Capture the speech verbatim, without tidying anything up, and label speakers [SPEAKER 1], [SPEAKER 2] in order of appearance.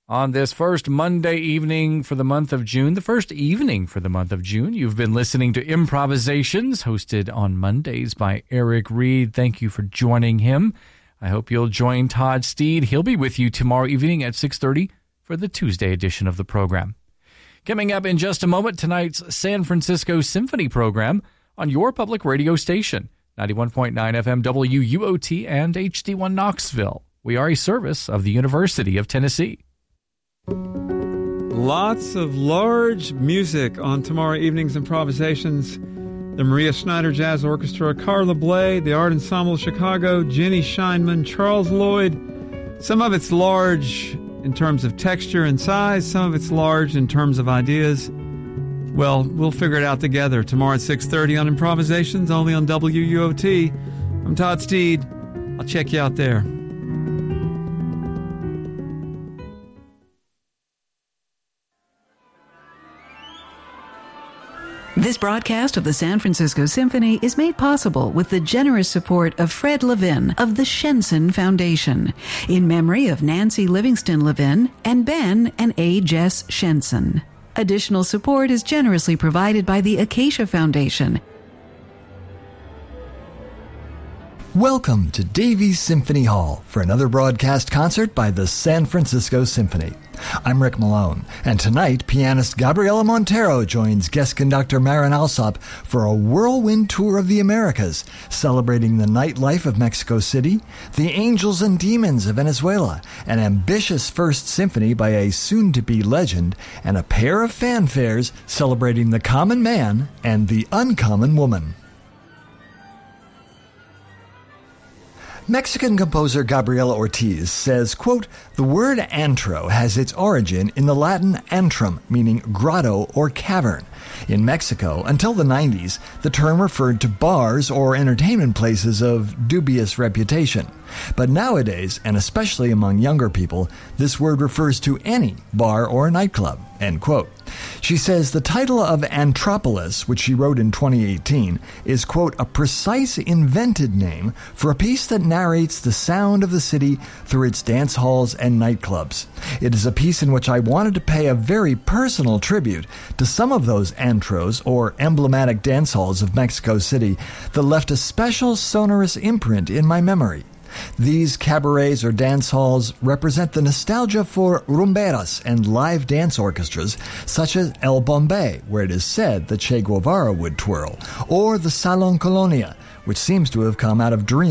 [SPEAKER 1] On this first Monday evening for the month of June, the first evening for the month of June, you've been listening to Improvisations, hosted on Mondays by Eric Reed. Thank you for joining him. I hope you'll join Todd Steed. He'll be with you tomorrow evening at six thirty for the Tuesday edition of the program. Coming up in just a moment, tonight's San Francisco Symphony program on your public radio station, ninety-one point nine F M W U O T and H D one Knoxville. We are a service of the University of Tennessee.
[SPEAKER 2] Lots of large music on tomorrow evening's Improvisations. The Maria Schneider Jazz Orchestra, Carla Bley, the Art Ensemble of Chicago, Jenny Scheinman, Charles Lloyd. Some of it's large in terms of texture and size. Some of it's large in terms of ideas. Well, we'll figure it out together tomorrow at six thirty on Improvisations, only on W U O T. I'm Todd Steed. I'll check you out there.
[SPEAKER 3] This broadcast of the San Francisco Symphony is made possible with the generous support of Fred Levin of the Shenson Foundation, in memory of Nancy Livingston Levin and Ben and A. Jess Shenson. Additional support is generously provided by the Acacia Foundation.
[SPEAKER 4] Welcome to Davies Symphony Hall for another broadcast concert by the San Francisco Symphony. I'm Rick Malone, and tonight pianist Gabriela Montero joins guest conductor Marin Alsop for a whirlwind tour of the Americas, celebrating the nightlife of Mexico City, the angels and demons of Venezuela, an ambitious first symphony by a soon-to-be legend, and a pair of fanfares celebrating the common man and the uncommon woman. Mexican composer Gabriela Ortiz says, quote, "The word antro has its origin in the Latin antrum, meaning grotto or cavern. In Mexico, until the nineties, the term referred to bars or entertainment places of dubious reputation. But nowadays, and especially among younger people, this word refers to any bar or nightclub," end quote. She says the title of Antropolis, which she wrote in twenty eighteen, is, quote, "a precise invented name for a piece that narrates the sound of the city through its dance halls and nightclubs. It is a piece in which I wanted to pay a very personal tribute to some of those antros, or emblematic dance halls of Mexico City, that left a special sonorous imprint in my memory. These cabarets or dance halls represent the nostalgia for rumberas and live dance orchestras such as El Bombay, where it is said that Che Guevara would twirl, or the Salon Colonia, which seems to have come out of dreams